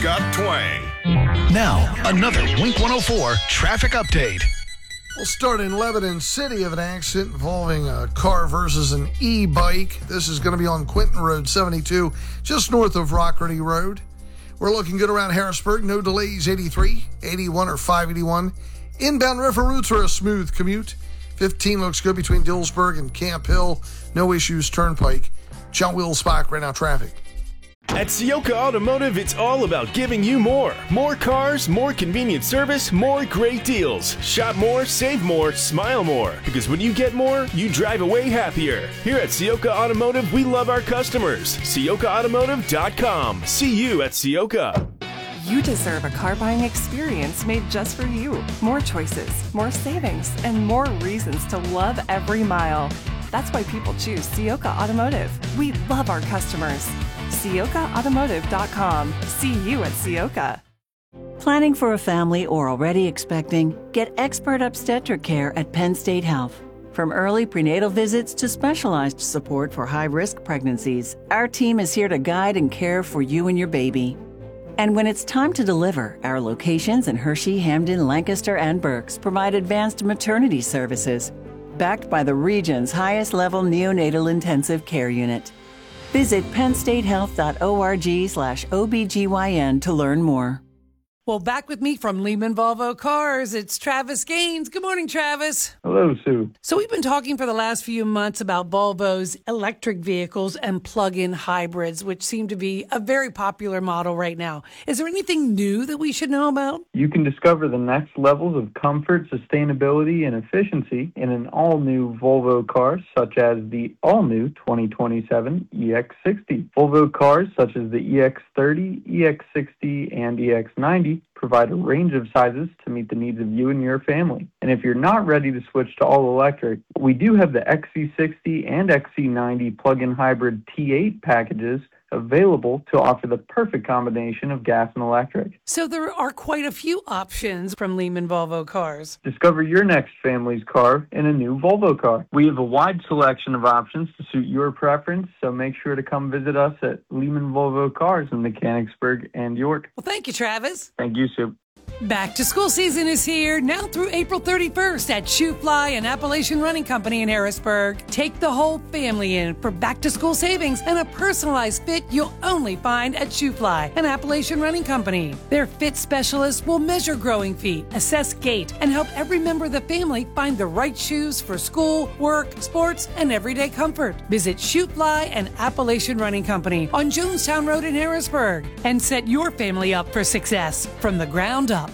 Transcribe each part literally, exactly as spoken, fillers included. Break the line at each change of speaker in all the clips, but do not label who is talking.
got twang.
Now, another Wink one oh four traffic update.
We'll start in Lebanon City of an accident involving a car versus an e-bike. This is going to be on Quinton Road seventy-two, just north of Rockready Road. We're looking good around Harrisburg. No delays, eighty-three, eighty-one, or five eighty-one. Inbound river routes are a smooth commute. fifteen looks good between Dillsburg and Camp Hill. No issues, Turnpike. John Wills-Bach, right now traffic.
At Ciocca Automotive, it's all about giving you more. More cars, more convenient service, more great deals. Shop more, save more, smile more. Because when you get more, you drive away happier. Here at Ciocca Automotive, we love our customers. Ciocca Automotive dot com. See you at Ciocca.
You deserve a car buying experience made just for you. More choices, more savings, and more reasons to love every mile. That's why people choose Ciocca Automotive. We love our customers. Ciocca Automotive dot com. See you at Ciocca.
Planning for a family or already expecting? Get expert obstetric care at Penn State Health. From early prenatal visits to specialized support for high-risk pregnancies, our team is here to guide and care for you and your baby. And when it's time to deliver, our locations in Hershey, Hamden, Lancaster, and Berks provide advanced maternity services, backed by the region's highest-level neonatal intensive care unit. Visit pennstatehealth dot org slash O B G Y N to learn more.
Well, back with me from Lehman Volvo Cars, it's Travis Gaines. Good morning, Travis.
Hello, Sue.
So we've been talking for the last few months about Volvo's electric vehicles and plug-in hybrids, which seem to be a very popular model right now. Is there anything new that we should know about?
You can discover the next levels of comfort, sustainability, and efficiency in an all-new Volvo car, such as the all-new twenty twenty-seven E X sixty. Volvo cars such as the E X thirty, E X sixty, and E X ninety provide a range of sizes to meet the needs of you and your family. And if you're not ready to switch to all-electric, we do have the X C sixty and X C ninety plug-in hybrid T eight packages available to offer the perfect combination of gas and electric.
So there are quite a few options from Lehman Volvo Cars.
Discover your next family's car in a new Volvo car. We have a wide selection of options to suit your preference, so make sure to come visit us at Lehman Volvo Cars in Mechanicsburg and York.
Well, thank you, Travis.
Thank you, Sue.
Back to school season is here, now through April thirty-first at Shoe Fly and Appalachian Running Company in Harrisburg. Take the whole family in for back to school savings and a personalized fit you'll only find at Shoe Fly and Appalachian Running Company. Their fit specialists will measure growing feet, assess gait, and help every member of the family find the right shoes for school, work, sports, and everyday comfort. Visit Shoe Fly and Appalachian Running Company on Jonestown Road in Harrisburg and set your family up for success from the ground up.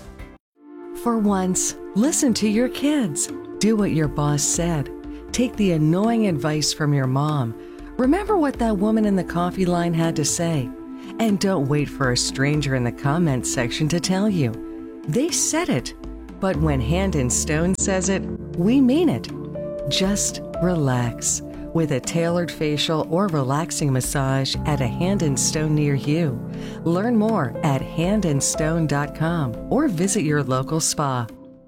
For once, listen to your kids. Do what your boss said. Take the annoying advice from your mom. Remember what that woman in the coffee line had to say. And don't wait for a stranger in the comments section to tell you. They said it. But when Hand and Stone says it, we mean it. Just relax with a tailored facial or relaxing massage at a Hand and Stone near you. Learn more at hand and stone dot com or visit your local spa.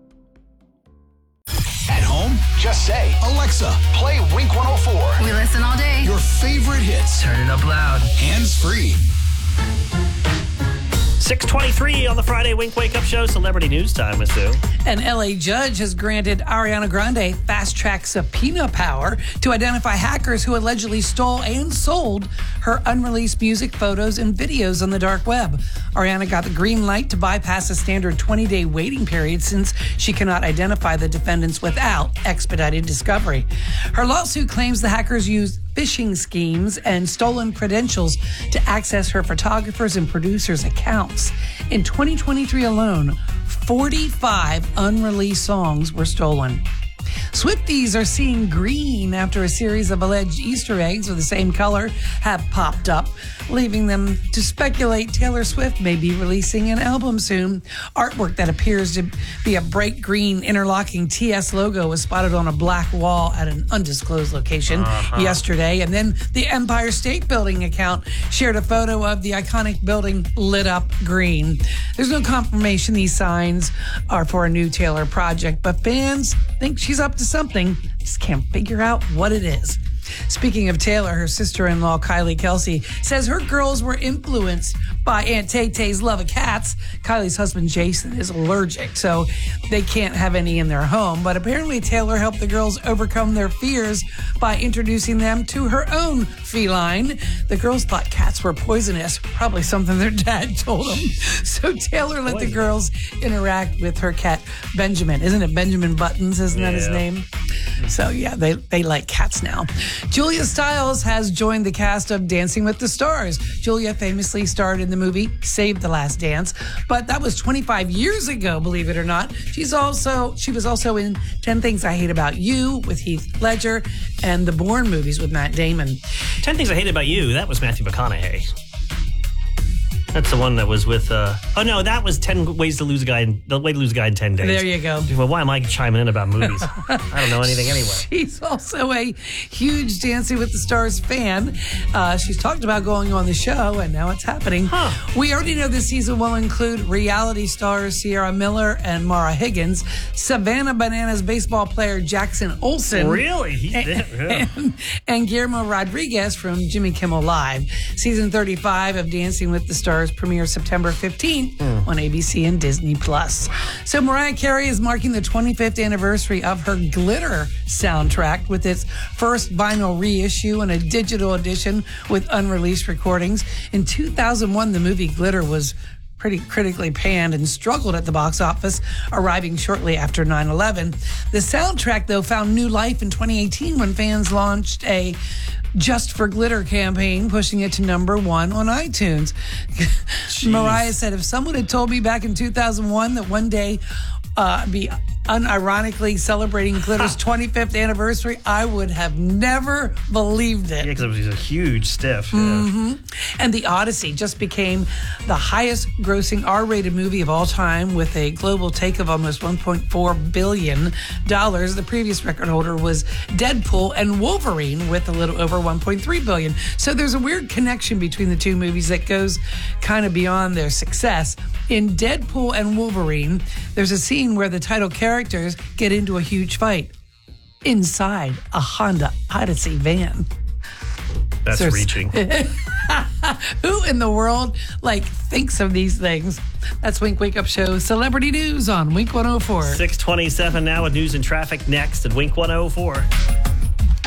At home, just say, Alexa, play Wink one oh four.
We listen all day.
Your favorite hits.
Turn it up loud.
Hands-free.
six twenty-three on the Friday Wink Wake Up Show. Celebrity News Time with Sue.
An L A judge has granted Ariana Grande fast-track subpoena power to identify hackers who allegedly stole and sold her unreleased music, photos, and videos on the dark web. Ariana got the green light to bypass a standard twenty-day waiting period since she cannot identify the defendants without expedited discovery. Her lawsuit claims the hackers used phishing schemes and stolen credentials to access her photographers' and producers' accounts. In twenty twenty-three alone, forty-five unreleased songs were stolen. Swifties are seeing green after a series of alleged Easter eggs of the same color have popped up, leaving them to speculate Taylor Swift may be releasing an album soon. Artwork that appears to be a bright green interlocking T S logo was spotted on a black wall at an undisclosed location uh-huh. yesterday. And then the Empire State Building account shared a photo of the iconic building lit up green. There's no confirmation these signs are for a new Taylor project, but fans think she's up to something. Just can't figure out what it is. Speaking of Taylor, her sister-in-law, Kylie Kelsey, says her girls were influenced by Aunt Tay-Tay's love of cats. Kylie's husband, Jason, is allergic, so they can't have any in their home. But apparently Taylor helped the girls overcome their fears by introducing them to her own feline. The girls thought cats were poisonous, probably something their dad told them. So Taylor let the girls interact with her cat, Benjamin. Isn't it Benjamin Buttons? Isn't that his
Yeah.
name? So, yeah, they, they like cats now. Julia Stiles has joined the cast of Dancing with the Stars. Julia famously starred in the movie Save the Last Dance, but that was twenty-five years ago, believe it or not. She's also She was also in ten Things I Hate About You with Heath Ledger and the Bourne movies with Matt Damon.
ten Things I Hate About You, that was Matthew McConaughey. That's the one that was with, uh, oh no, that was ten Ways to Lose a Guy in, The Way to Lose a Guy in ten Days.
There you go.
Well, why am I chiming in about movies? I don't know anything anyway.
She's also a huge Dancing with the Stars fan. Uh, she's talked about going on the show, and now it's happening.
Huh.
We already know this season will include reality stars Sierra Miller and Mara Higgins, Savannah Bananas baseball player Jackson Olsen.
Really? He's
and,
yeah.
and, and Guillermo Rodriguez from Jimmy Kimmel Live. Season thirty-five of Dancing with the Stars premieres September fifteenth mm. on A B C and Disney Plus. So Mariah Carey is marking the twenty-fifth anniversary of her Glitter soundtrack with its first vinyl reissue and a digital edition with unreleased recordings. In two thousand one, the movie Glitter was pretty critically panned and struggled at the box office, arriving shortly after nine eleven. The soundtrack, though, found new life in twenty eighteen when fans launched a Just for Glitter campaign, pushing it to number one on iTunes. Mariah said, if someone had told me back in two thousand one that one day uh, be unironically celebrating Glitter's twenty-fifth anniversary, I would have never believed it.
Yeah, because it was a huge stiff.
Mm-hmm.
Yeah.
And The Odyssey just became the highest grossing R-rated movie of all time with a global take of almost one point four billion dollars. The previous record holder was Deadpool and Wolverine with a little over one point three billion dollars. So there's a weird connection between the two movies that goes kind of beyond their success. In Deadpool and Wolverine, there's a scene where the title characters get into a huge fight inside a Honda Odyssey van.
That's
There's-
reaching.
Who in the world, like, thinks of these things? That's Wink Wake Up Show Celebrity News on Wink one oh four.
six twenty-seven now with news and traffic next at Wink one oh four.